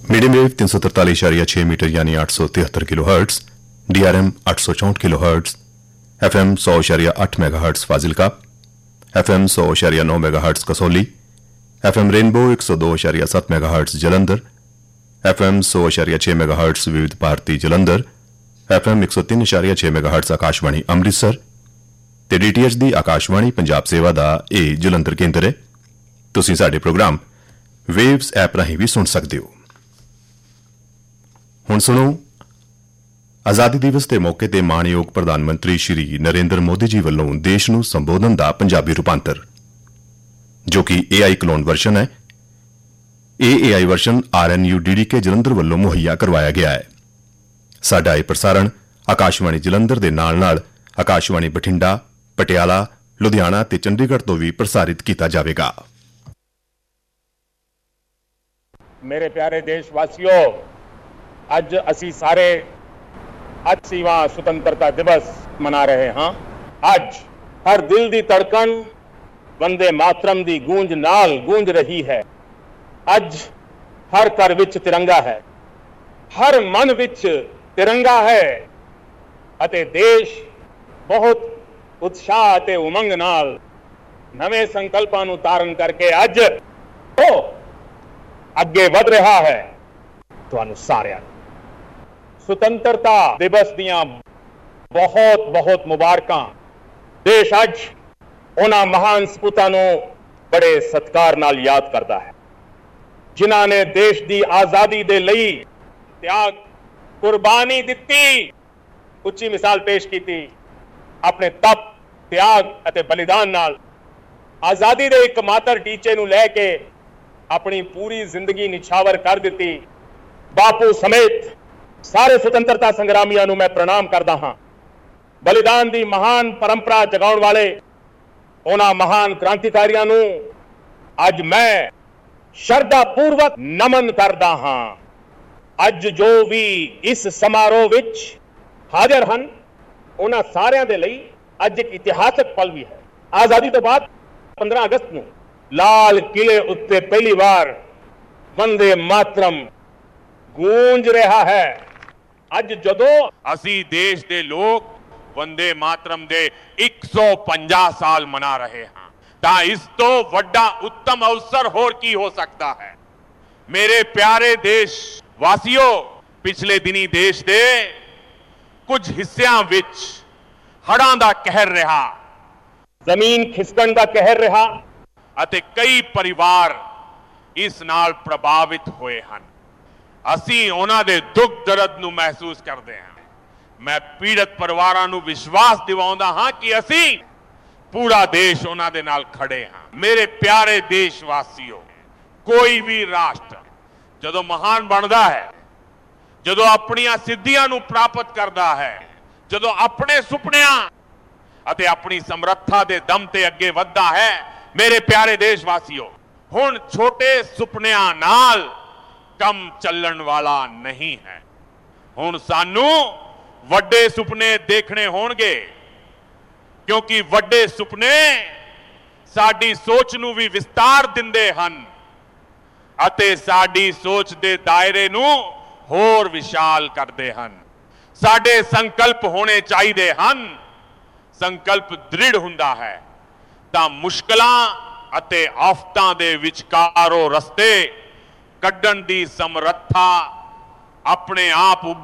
Medium wave 343.6 metre यानी 873 kilo hertz, DRM 864 kilo hertz, FM 100.8 megahertz Fazilka, FM 100.9 megahertz Kasauli, FM rainbow 102.7 megahertz Jalandhar, FM 100.6 megahertz विविध Bharti Jalandhar, FM 103.6 megahertz Akashvani Amritsar ਤੇ DTH ਦੀ ਆਕਾਸ਼ਵਾਣੀ ਪੰਜਾਬ ਸੇਵਾ ਦਾ ਇਹ ਜਲੰਧਰ ਕੇਂਦਰ ਹੈ। ਤੁਸੀਂ ਸਾਡੇ ਪ੍ਰੋਗਰਾਮ ਵੇਵਸ ਐਪ ਰਾਹੀਂ ਵੀ ਸੁਣ ਸਕਦੇ ਹੋ। ਹੁਣ ਸੁਣੋ ਆਜ਼ਾਦੀ ਦਿਵਸ ਦੇ ਮੌਕੇ ਤੇ ਮਾਣਯੋਗ ਪ੍ਰਧਾਨ ਮੰਤਰੀ ਸ਼੍ਰੀ ਨਰਿੰਦਰ ਮੋਦੀ ਜੀ ਵੱਲੋਂ ਦੇਸ਼ ਨੂੰ ਸੰਬੋਧਨ ਦਾ ਪੰਜਾਬੀ ਰੂਪਾਂਤਰ, ਜੋ ਕਿ AI ਕਲੋਨ ਵਰਸ਼ਨ ਹੈ। ਇਹ AI version RNU DDK Jalandhar ਵੱਲੋਂ ਮੁਹੱਈਆ ਕਰਵਾਇਆ ਗਿਆ ਹੈ। ਸਾਡਾ ਇਹ ਪ੍ਰਸਾਰਣ ਆਕਾਸ਼ਵਾਣੀ ਜਲੰਧਰ ਦੇ ਨਾਲ-ਨਾਲ ਆਕਾਸ਼ਵਾਣੀ ਬਠਿੰਡਾ, ਪਟਿਆਲਾ, ਲੁਧਿਆਣਾ ਤੇ ਚੰਡੀਗੜ੍ਹ ਤੋਂ ਵੀ ਪ੍ਰਸਾਰਿਤ ਕੀਤਾ ਜਾਵੇਗਾ। ਮੇਰੇ ਪਿਆਰੇ ਦੇਸ਼ ਵਾਸੀਓ, ਅੱਜ ਅਸੀਂ ਸਾਰੇ 80ਵਾਂ ਸੁਤੰਤਰਤਾ ਦਿਵਸ ਮਨਾ ਰਹੇ ਹਾਂ। ਅੱਜ ਹਰ ਦਿਲ ਦੀ ਧੜਕਣ ਵੰਦੇ ਮਾਤਰਮ ਦੀ ਗੂੰਜ ਨਾਲ ਗੂੰਜ ਰਹੀ ਹੈ। ਅੱਜ ਹਰ ਘਰ ਵਿੱਚ ਤਿਰੰਗਾ ਹੈ, ਹਰ ਮਨ ਵਿੱਚ ਤਿਰੰਗਾ ਹੈ ਅਤੇ ਦੇਸ਼ ਬਹੁਤ ਉਤਸ਼ਾਹ ਅਤੇ ਉਮੰਗ ਨਾਲ ਨਵੇਂ ਸੰਕਲਪਾਂ ਨੂੰ ਧਾਰਨ ਕਰਕੇ ਅੱਜ ਉਹ ਅੱਗੇ ਵਧ ਰਿਹਾ ਹੈ। ਤੁਹਾਨੂੰ ਸਾਰਿਆਂ ਨੂੰ ਸੁਤੰਤਰਤਾ ਦਿਵਸ ਦੀਆਂ ਬਹੁਤ ਬਹੁਤ ਮੁਬਾਰਕਾਂ। ਦੇਸ਼ ਅੱਜ ਉਹਨਾਂ ਮਹਾਨ ਸਪੂਤਾਂ ਨੂੰ ਬੜੇ ਸਤਿਕਾਰ ਨਾਲ ਯਾਦ ਕਰਦਾ ਹੈ, ਜਿਨ੍ਹਾਂ ਨੇ ਦੇਸ਼ ਦੀ ਆਜ਼ਾਦੀ ਦੇ ਲਈ ਤਿਆਗ, ਕੁਰਬਾਨੀ ਦਿੱਤੀ, ਉੱਚੀ ਮਿਸਾਲ ਪੇਸ਼ ਕੀਤੀ। ਆਪਣੇ ਤਪ, ਤਿਆਗ ਅਤੇ ਬਲੀਦਾਨ ਨਾਲ ਆਜ਼ਾਦੀ ਦੇ ਇੱਕ ਮਾਤਰ ਟੀਚੇ ਨੂੰ ਲੈ ਕੇ ਆਪਣੀ ਪੂਰੀ ਜ਼ਿੰਦਗੀ ਨਿਛਾਵਰ ਕਰ ਦਿੱਤੀ। ਬਾਪੂ ਸਮੇਤ ਸਾਰੇ ਸੁਤੰਤਰਤਾ ਸੰਗਰਾਮੀਆਂ ਨੂੰ ਮੈਂ ਪ੍ਰਣਾਮ ਕਰਦਾ ਹਾਂ। ਬਲੀਦਾਨ ਦੀ ਮਹਾਨ ਪਰੰਪਰਾ ਜਗਾਉਣ ਵਾਲੇ ਉਹਨਾਂ ਮਹਾਨ ਕ੍ਰਾਂਤੀਕਾਰੀਆਂ ਨੂੰ ਅੱਜ ਮੈਂ ਸ਼ਰਧਾ ਪੂਰਵਕ ਨਮਨ ਕਰਦਾ ਹਾਂ। ਅੱਜ ਜੋ ਵੀ ਇਸ ਸਮਾਰੋਹ ਵਿੱਚ ਹਾਜ਼ਰ ਹਨ, ਉਹਨਾਂ ਸਾਰਿਆਂ ਦੇ ਲਈ ਅੱਜ ਇੱਕ ਇਤਿਹਾਸਕ ਪਲ ਵੀ ਹੈ। ਆਜ਼ਾਦੀ ਤੋਂ ਬਾਅਦ 15 ਅਗਸਤ ਨੂੰ ਲਾਲ ਕਿਲੇ ਉੱਤੇ ਪਹਿਲੀ ਵਾਰ ਵੰਦੇ ਮਾਤਰਮ ਗੂੰਜ ਰਿਹਾ ਹੈ। ਅੱਜ ਜਦੋਂ ਅਸੀਂ ਦੇਸ਼ ਦੇ ਲੋਕ ਵੰਦੇ ਮਾਤਰਮ ਦੇ 150 ਸਾਲ ਮਨਾ ਰਹੇ ਹਾਂ, ਤਾਂ ਇਸ ਤੋਂ ਵੱਡਾ ਉੱਤਮ ਅਵਸਰ ਹੋਰ ਕੀ ਹੋ ਸਕਦਾ ਹੈ। ਮੇਰੇ ਪਿਆਰੇ ਦੇਸ਼ ਵਾਸੀਓ, ਪਿਛਲੇ ਦਿਨੀ ਦੇਸ਼ ਦੇ ਕੁਝ ਹਿੱਸਿਆਂ ਵਿੱਚ ਹੜ੍ਹਾਂ ਦਾ ਕਹਿਰ ਰਿਹਾ, ਜ਼ਮੀਨ ਖਿਸਕਣ ਦਾ ਕਹਿਰ ਰਿਹਾ ਅਤੇ ਕਈ ਪਰਿਵਾਰ ਇਸ ਨਾਲ ਪ੍ਰਭਾਵਿਤ ਹੋਏ ਹਨ। ਅਸੀਂ ਉਹਨਾਂ ਦੇ ਦੁੱਖ ਦਰਦ ਨੂੰ ਮਹਿਸੂਸ ਕਰਦੇ ਹਾਂ। ਮੈਂ ਪੀੜਤ ਪਰਿਵਾਰਾਂ ਨੂੰ ਵਿਸ਼ਵਾਸ ਦਿਵਾਉਂਦਾ ਹਾਂ ਕਿ ਅਸੀਂ ਪੂਰਾ ਦੇਸ਼ ਉਹਨਾਂ ਦੇ ਨਾਲ ਖੜੇ ਹਾਂ। ਮੇਰੇ ਪਿਆਰੇ ਦੇਸ਼ ਵਾਸੀਓ, ਕੋਈ ਵੀ ਰਾਸ਼ਟਰ ਜਦੋਂ ਮਹਾਨ ਬਣਦਾ ਹੈ, ਜਦੋਂ ਆਪਣੀਆਂ ਸਿੱਧੀਆਂ ਨੂੰ ਪ੍ਰਾਪਤ ਕਰਦਾ ਹੈ, ਜਦੋਂ ਆਪਣੇ ਸੁਪਨਿਆਂ ਅਤੇ ਆਪਣੀ ਸਮਰੱਥਾ ਦੇ ਦਮ ਤੇ ਅੱਗੇ ਵੱਧਦਾ ਹੈ, ਮੇਰੇ ਪਿਆਰੇ ਦੇਸ਼ ਵਾਸੀਓ, ਹੁਣ ਛੋਟੇ ਸੁਪਨਿਆਂ ਨਾਲ ਕੰਮ ਚੱਲਣ ਵਾਲਾ ਨਹੀਂ ਹੈ। ਹੁਣ ਸਾਨੂੰ ਵੱਡੇ ਸੁਪਨੇ ਦੇਖਣੇ ਹੋਣਗੇ, ਕਿਉਂਕਿ ਵੱਡੇ ਸੁਪਨੇ ਸਾਡੀ ਸੋਚ ਨੂੰ ਵੀ ਵਿਸਤਾਰ ਦਿੰਦੇ ਹਨ ਅਤੇ ਸਾਡੀ ਸੋਚ ਦੇ ਦਾਇਰੇ ਨੂੰ ਹੋਰ ਵਿਸ਼ਾਲ ਕਰਦੇ ਹਨ। ਸਾਡੇ ਸੰਕਲਪ ਹੋਣੇ ਚਾਹੀਦੇ ਹਨ। ਸੰਕਲਪ ਦ੍ਰਿੜ ਹੁੰਦਾ ਹੈ ਤਾਂ ਮੁਸ਼ਕਲਾਂ ਅਤੇ ਆਫਤਾਂ ਦੇ ਵਿਚਕਾਰੋਂ ਰਸਤੇ ਕੱਢਣ ਦੀ ਸਮਰੱਥਾ ਆਪਣੇ ਆਪ